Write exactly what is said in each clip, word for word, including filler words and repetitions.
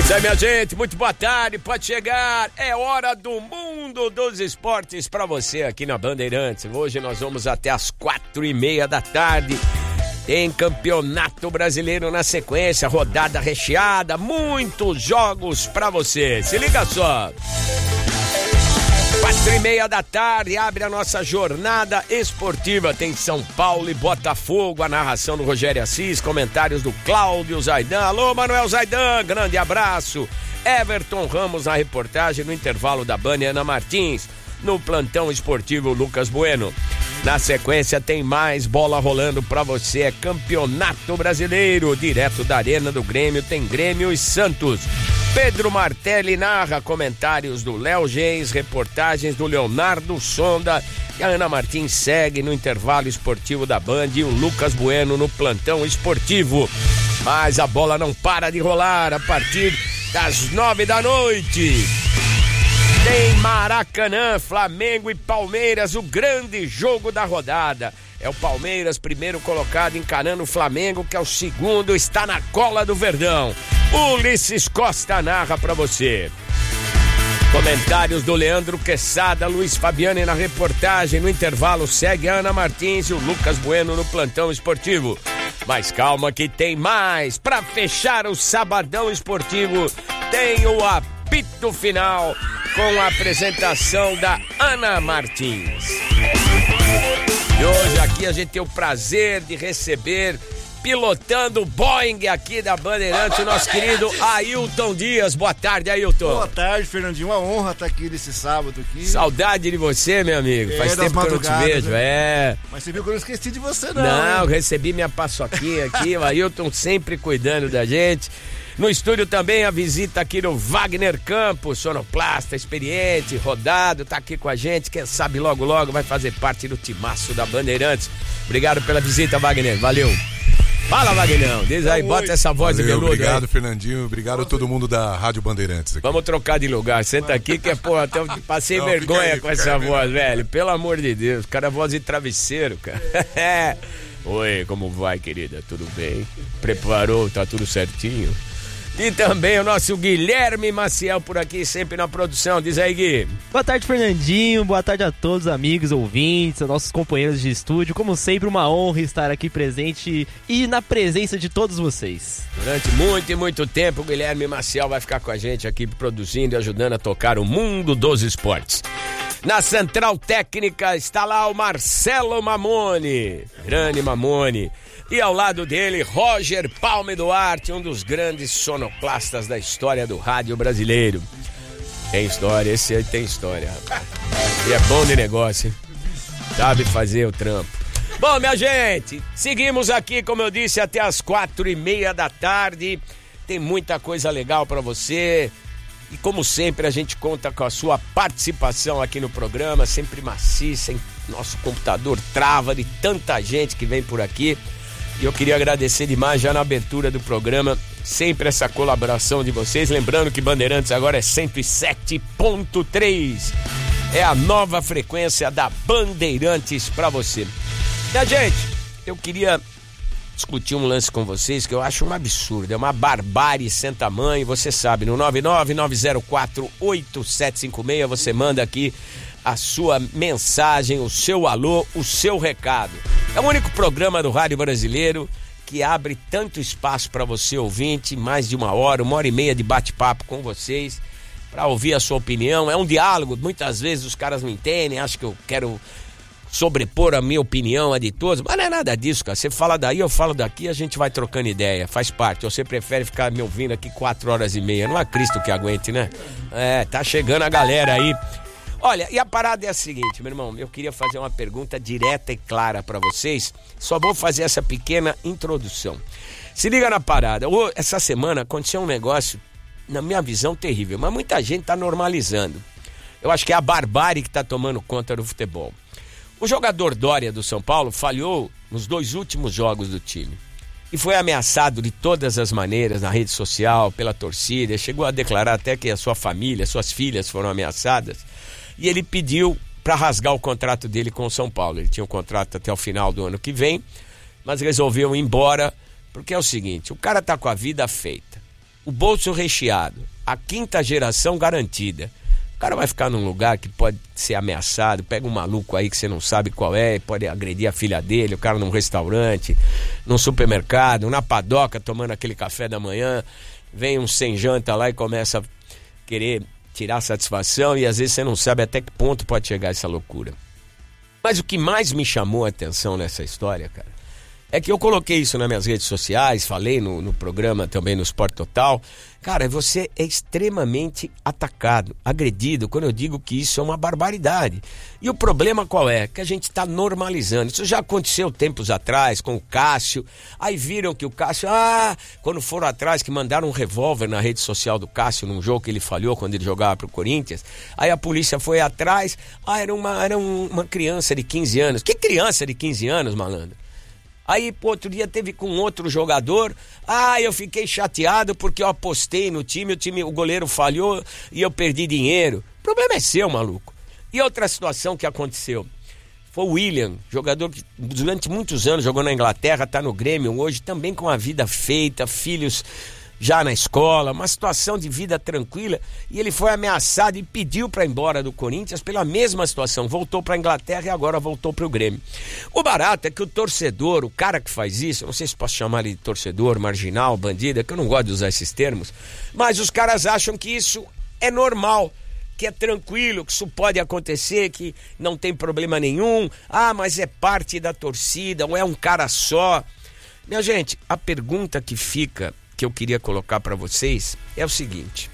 Isso aí, minha gente, muito boa tarde, pode chegar, é hora do mundo dos esportes pra você aqui na Bandeirantes. Hoje nós vamos até as quatro e meia da tarde, tem campeonato brasileiro na sequência, rodada recheada, muitos jogos pra você, se liga só. Quatro e meia da tarde, abre a nossa jornada esportiva. Tem São Paulo e Botafogo, a narração do Rogério Assis, comentários do Cláudio Zaidan. Alô, Manuel Zaidan, grande abraço. Everton Ramos na reportagem, no intervalo da Band, Ana Martins. No plantão esportivo, Lucas Bueno. Na sequência tem mais bola rolando pra você, é Campeonato Brasileiro, direto da Arena do Grêmio, tem Grêmio e Santos. Pedro Martelli narra, comentários do Léo Geis, reportagens do Leonardo Sonda, e a Ana Martins segue no intervalo esportivo da Band e o Lucas Bueno no plantão esportivo. Mas a bola não para de rolar a partir das nove da noite. Tem Maracanã, Flamengo e Palmeiras, o grande jogo da rodada. É o Palmeiras, primeiro colocado, encarando o Flamengo, que é o segundo, está na cola do Verdão. Ulisses Costa narra pra você. Comentários do Leandro Quesada, Luiz Fabiani na reportagem. No intervalo segue a Ana Martins e o Lucas Bueno no plantão esportivo. Mas calma que tem mais. Pra fechar o sabadão esportivo, tem o apito final com a apresentação da Ana Martins. E hoje aqui a gente tem o prazer de receber, pilotando o Boeing aqui da Bandeirantes, o nosso querido Ailton Dias. Boa tarde, Ailton. Boa tarde, Fernandinho. Uma honra estar aqui nesse sábado aqui. Saudade de você, meu amigo. É, Faz tempo que eu não te vejo, né? É. Mas você viu que eu não esqueci de você, não. Não, hein? Recebi minha paçoquinha aqui, o Ailton sempre cuidando da gente. No estúdio também a visita aqui do Wagner Campos, sonoplasta, experiente, rodado, tá aqui com a gente, quem sabe logo logo vai fazer parte do timaço da Bandeirantes. Obrigado pela visita, Wagner, valeu. Fala, Wagner, diz aí, bota oi. Essa voz de veludo. Obrigado, aí. Fernandinho, obrigado a todo mundo da Rádio Bandeirantes aqui. Vamos trocar de lugar, senta aqui que é, pô, até eu passei não, vergonha aí, com essa aí, voz, velho, pelo amor de Deus, cara, voz de travesseiro, cara. É. Oi, como vai, querida, tudo bem? Preparou, tá tudo certinho? E também o nosso Guilherme Maciel por aqui, sempre na produção. Diz aí, Gui. Boa tarde, Fernandinho. Boa tarde a todos, amigos, ouvintes, nossos companheiros de estúdio. Como sempre, uma honra estar aqui presente e na presença de todos vocês. Durante muito e muito tempo, o Guilherme Maciel vai ficar com a gente aqui produzindo e ajudando a tocar o mundo dos esportes. Na central técnica está lá o Marcelo Mamone. Grande Mamone. E ao lado dele, Roger Palme Duarte, um dos grandes sonoplastas da história do rádio brasileiro. Tem história, esse aí tem história, rapaz. E é bom de negócio, hein? Sabe fazer o trampo. Bom, minha gente, seguimos aqui, como eu disse, até as quatro e meia da tarde. Tem muita coisa legal pra você. E como sempre, a gente conta com a sua participação aqui no programa, sempre maciça, hein? Nosso computador trava de tanta gente que vem por aqui. E eu queria agradecer demais já na abertura do programa, sempre essa colaboração de vocês. Lembrando que Bandeirantes agora é cento e sete ponto três. É a nova frequência da Bandeirantes pra você. E a gente, eu queria discutir um lance com vocês que eu acho um absurdo, é uma barbárie sem tamanho. Você sabe, no nove nove nove zero quatro oito sete cinco seis você manda aqui a sua mensagem, o seu alô, o seu recado. É o único programa do rádio brasileiro que abre tanto espaço para você ouvinte, mais de uma hora, uma hora e meia de bate-papo com vocês, para ouvir a sua opinião. É um diálogo, muitas vezes os caras não entendem, acham que eu quero sobrepor a minha opinião, a de todos, mas não é nada disso, cara. Você fala daí, eu falo daqui, a gente vai trocando ideia, faz parte. Ou você prefere ficar me ouvindo aqui quatro horas e meia? Não há Cristo que aguente, né? É, tá chegando a galera aí. Olha, e a parada é a seguinte, meu irmão, eu queria fazer uma pergunta direta e clara pra vocês, só vou fazer essa pequena introdução. Se liga na parada, essa semana aconteceu um negócio, na minha visão, terrível, mas muita gente tá normalizando. Eu acho que é a barbárie que tá tomando conta do futebol. O jogador Dória do São Paulo falhou nos dois últimos jogos do time e foi ameaçado de todas as maneiras na rede social, pela torcida, chegou a declarar até que a sua família, suas filhas foram ameaçadas. E ele pediu para rasgar o contrato dele com o São Paulo. Ele tinha um contrato até o final do ano que vem, mas resolveu ir embora, porque é o seguinte, o cara tá com a vida feita. o bolso recheado, a quinta geração garantida. O cara vai ficar num lugar que pode ser ameaçado, pega um maluco aí que você não sabe qual é, pode agredir a filha dele, o cara num restaurante, num supermercado, na padoca tomando aquele café da manhã, vem um sem janta lá e começa a querer tirar satisfação e às vezes você não sabe até que ponto pode chegar essa loucura. Mas o que mais me chamou a atenção nessa história, cara, é que eu coloquei isso nas minhas redes sociais, falei no, no programa também no Sport Total. Cara, você é extremamente atacado, agredido, quando eu digo que isso é uma barbaridade. E o problema qual é? Que a gente está normalizando. Isso já aconteceu tempos atrás com o Cássio. Aí viram que o Cássio, ah, quando foram atrás que mandaram um revólver na rede social do Cássio num jogo que ele falhou quando ele jogava pro Corinthians. Aí a polícia foi atrás, ah, era uma, era um, uma criança de quinze anos. Que criança de quinze anos, malandro? Aí, pô, outro dia teve com outro jogador. Ah, eu fiquei chateado porque eu apostei no time, o time, o goleiro falhou e eu perdi dinheiro. O problema é seu, maluco. E outra situação que aconteceu foi o William, jogador que durante muitos anos jogou na Inglaterra, tá no Grêmio hoje, também com a vida feita, filhos já na escola, uma situação de vida tranquila, e ele foi ameaçado e pediu para ir embora do Corinthians pela mesma situação, voltou para a Inglaterra e agora voltou para o Grêmio. O barato é que o torcedor, o cara que faz isso, eu não sei se posso chamar ele de torcedor, marginal, bandido, é que eu não gosto de usar esses termos, mas os caras acham que isso é normal, que é tranquilo, que isso pode acontecer, que não tem problema nenhum, ah, mas é parte da torcida, ou é um cara só. Minha gente, a pergunta que fica, que eu queria colocar para vocês é o seguinte: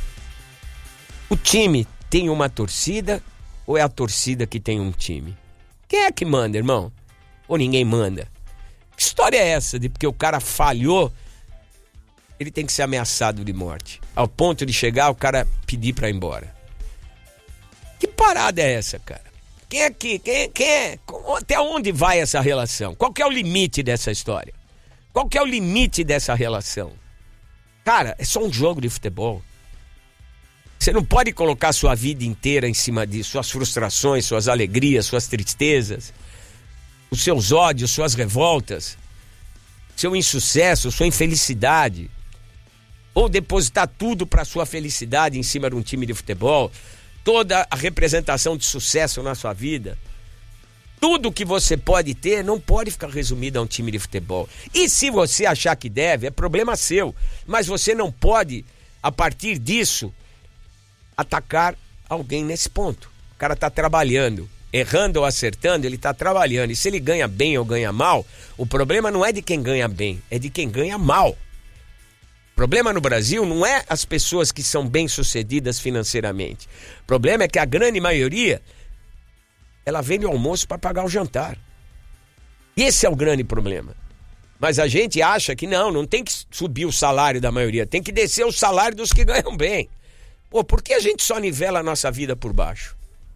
o time tem uma torcida ou é a torcida que tem um time? Quem é que manda, irmão? Ou ninguém manda? Que história é essa de porque o cara falhou, ele tem que ser ameaçado de morte, ao ponto de chegar o cara pedir para ir embora? Que parada é essa, cara? Quem é que, quem, quem é, até onde vai essa relação? Qual que é o limite dessa história? Qual que é o limite dessa relação? Cara, é só um jogo de futebol. Você não pode colocar sua vida inteira em cima disso, suas frustrações, suas alegrias, suas tristezas, os seus ódios, suas revoltas, seu insucesso, sua infelicidade, ou depositar tudo para sua felicidade em cima de um time de futebol, toda a representação de sucesso na sua vida. Tudo que você pode ter não pode ficar resumido a um time de futebol. E se você achar que deve, é problema seu. Mas você não pode, a partir disso, atacar alguém nesse ponto. O cara está trabalhando, errando ou acertando, ele está trabalhando. E se ele ganha bem ou ganha mal, o problema não é de quem ganha bem, é de quem ganha mal. O problema no Brasil não é as pessoas que são bem-sucedidas financeiramente. O problema é que a grande maioria, ela vende o almoço para pagar o jantar. Esse é o grande problema. Mas a gente acha que não, não tem que subir o salário da maioria, tem que descer o salário dos que ganham bem. Pô, por que a gente só nivela a nossa vida por baixo?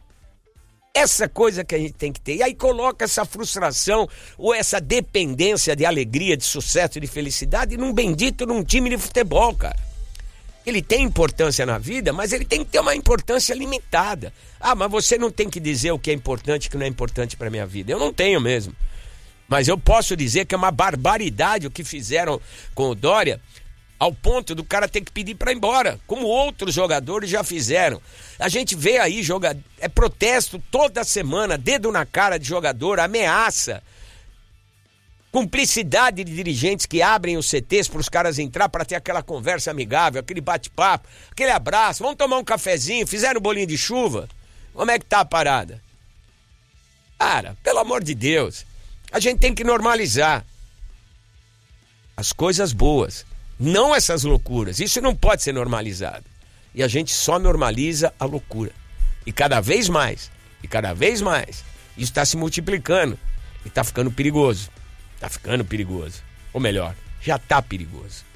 Essa coisa que a gente tem que ter. E aí coloca essa frustração ou essa dependência de alegria, de sucesso, de felicidade num bendito num time de futebol, cara. Ele tem importância na vida, mas ele tem que ter uma importância limitada. Ah, mas você não tem que dizer o que é importante e o que não é importante para minha vida. Eu não tenho mesmo. Mas eu posso dizer que é uma barbaridade o que fizeram com o Dória, ao ponto do cara ter que pedir para ir embora, como outros jogadores já fizeram. A gente vê aí, joga... é protesto toda semana, dedo na cara de jogador, ameaça. Cumplicidade de dirigentes que abrem os C Tês para os caras entrar para ter aquela conversa amigável, aquele bate-papo, aquele abraço, vamos tomar um cafezinho, fizeram um bolinho de chuva. Como é que tá a parada? Cara, pelo amor de Deus, a gente tem que normalizar as coisas boas, não essas loucuras. Isso não pode ser normalizado. E a gente só normaliza a loucura. E cada vez mais, e cada vez mais, isso está se multiplicando e está ficando perigoso. Tá ficando perigoso. Ou melhor, já tá perigoso.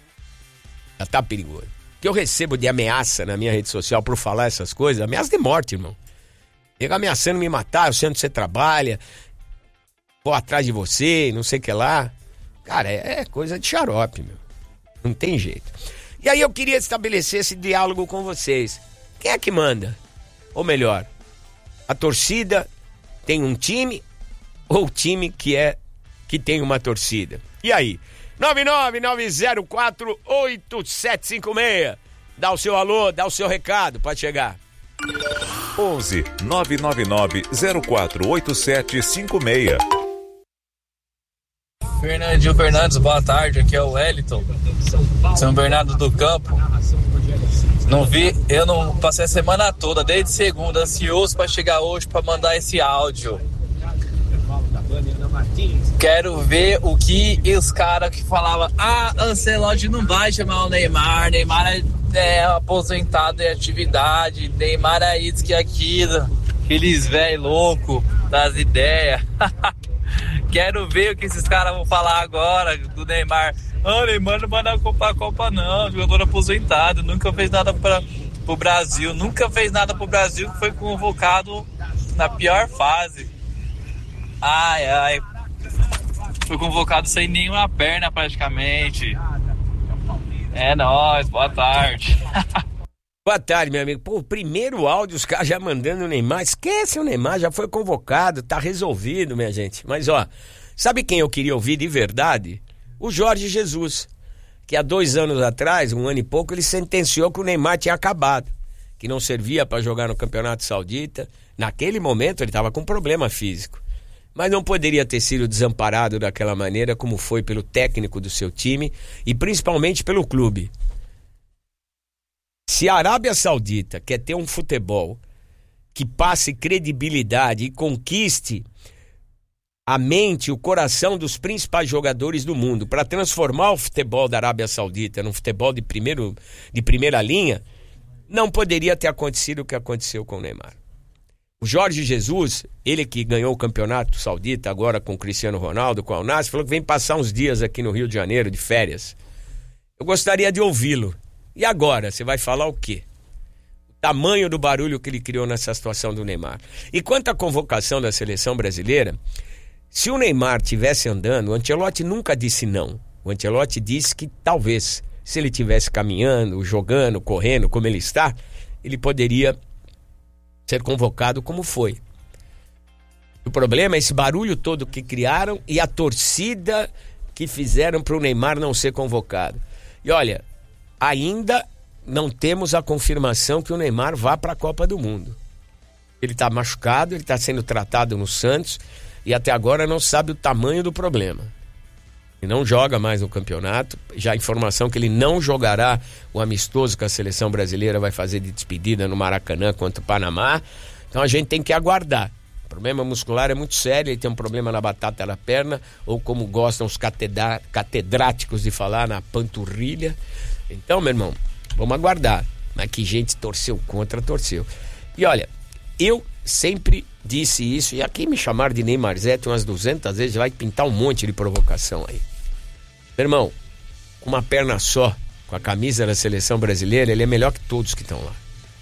Já tá perigoso. O que eu recebo de ameaça na minha rede social por falar essas coisas, ameaça de morte, irmão. Chega ameaçando me matar, eu sei onde você trabalha, vou atrás de você, não sei o que lá. Cara, é, é coisa de xarope, meu. Não tem jeito. E aí eu queria estabelecer esse diálogo com vocês. Quem é que manda? Ou melhor, a torcida tem um time ou o time que é que tem uma torcida? E aí? nove nove nove zero quatro oito sete cinco seis. Dá o seu alô, dá o seu recado, pode chegar. onze nove nove nove zero quatro oito sete cinco seis. Fernandinho Fernandes, boa tarde, aqui é o Wellington, São Bernardo do Campo. Não vi, eu não passei a semana toda, desde segunda, ansioso para chegar hoje para mandar esse áudio. Quero ver o que os caras que falavam, ah, Ancelotti não vai chamar o Neymar, Neymar é, é aposentado em atividade, Neymar é isso que aquilo, aqueles velho louco das ideias. Quero ver o que esses caras vão falar agora do Neymar. Ah, Neymar não vai dar Copa a Copa não, jogador aposentado, nunca fez nada para o Brasil, nunca fez nada pro Brasil, que foi convocado na pior fase. Ai, ai, foi convocado sem nenhuma perna praticamente. É nóis, boa tarde. Boa tarde, meu amigo. Pô, o primeiro áudio, os caras já mandando o Neymar. Esquece o Neymar, já foi convocado, tá resolvido, minha gente. Mas, ó, sabe quem eu queria ouvir de verdade? O Jorge Jesus, que há dois anos atrás, um ano e pouco, ele sentenciou que o Neymar tinha acabado, que não servia para jogar no Campeonato Saudita. Naquele momento ele estava com problema físico, mas não poderia ter sido desamparado daquela maneira como foi pelo técnico do seu time e principalmente pelo clube. Se a Arábia Saudita quer ter um futebol que passe credibilidade e conquiste a mente, o coração dos principais jogadores do mundo, para transformar o futebol da Arábia Saudita num futebol de, primeiro, de primeira linha, não poderia ter acontecido o que aconteceu com o Neymar. O Jorge Jesus, ele que ganhou o Campeonato Saudita agora com o Cristiano Ronaldo, com o Al-Nassr, falou que vem passar uns dias aqui no Rio de Janeiro de férias. Eu gostaria de ouvi-lo. E agora, você vai falar o quê? O tamanho do barulho que ele criou nessa situação do Neymar. E quanto à convocação da seleção brasileira, se o Neymar tivesse andando, o Ancelotti nunca disse não. O Ancelotti disse que talvez, se ele tivesse caminhando, jogando, correndo, como ele está, ele poderia ser convocado como foi. O problema é esse barulho todo que criaram e a torcida que fizeram para o Neymar não ser convocado. E olha, ainda não temos a confirmação que o Neymar vá para a Copa do Mundo. Ele está machucado, ele está sendo tratado no Santos e até agora não sabe o tamanho do problema. Ele não joga mais no campeonato, já a informação que ele não jogará o amistoso que a seleção brasileira vai fazer de despedida no Maracanã contra o Panamá. Então a gente tem que aguardar. O problema muscular é muito sério, ele tem um problema na batata da perna, ou como gostam os catedra- catedráticos de falar, na panturrilha. Então, meu irmão, vamos aguardar. Mas que gente torceu contra, torceu. E olha, eu sempre disse isso, e aqui me chamaram de Neymarzete umas duzentas vezes, vai pintar um monte de provocação aí. Meu irmão, com uma perna só, com a camisa da seleção brasileira, ele é melhor que todos que estão lá.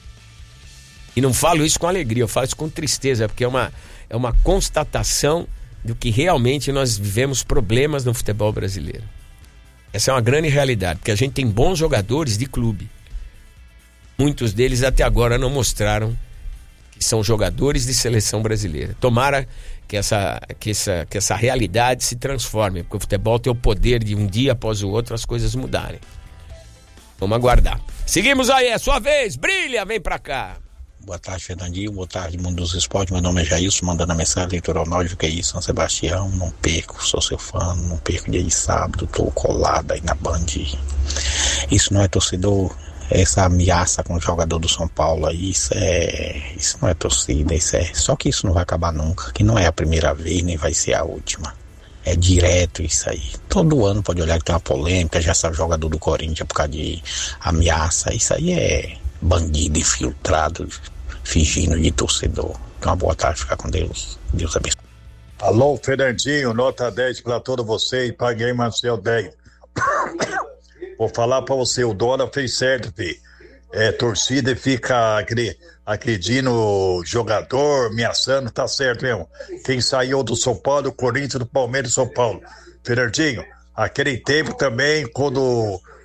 E não falo isso com alegria, eu falo isso com tristeza, porque é uma, é uma constatação do que realmente nós vivemos problemas no futebol brasileiro. Essa é uma grande realidade, porque a gente tem bons jogadores de clube. Muitos deles até agora não mostraram que são jogadores de seleção brasileira. Tomara que essa, que essa, que essa realidade se transforme, porque o futebol tem o poder de um dia após o outro as coisas mudarem. Vamos aguardar. Seguimos aí, é sua vez, brilha, vem pra cá. Boa tarde, Fernandinho, boa tarde, Mundo dos Esportes, meu nome é Jailson, mandando a mensagem, Litoral Norte, que é isso, São Sebastião, não perco, sou seu fã, não perco dia de sábado, tô colado aí na Band. Isso não é torcedor, essa ameaça com o jogador do São Paulo aí, isso é, isso não é torcida, isso é, só que isso não vai acabar nunca, que não é a primeira vez, nem vai ser a última. É direto isso aí. Todo ano pode olhar que tem uma polêmica, já sabe jogador do Corinthians por causa de ameaça, isso aí é bandido infiltrado, fingindo de torcedor. Então, uma boa tarde, ficar com Deus. Deus abençoe. Alô, Fernandinho, nota dez para todos vocês, paguei Marcel dez. Vou falar para você, o Dora fez certo, filho. É, torcida fica agredindo jogador, ameaçando, tá certo mesmo. Quem saiu do São Paulo, o Corinthians, do Palmeiras e São Paulo. Fernandinho, aquele tempo também, quando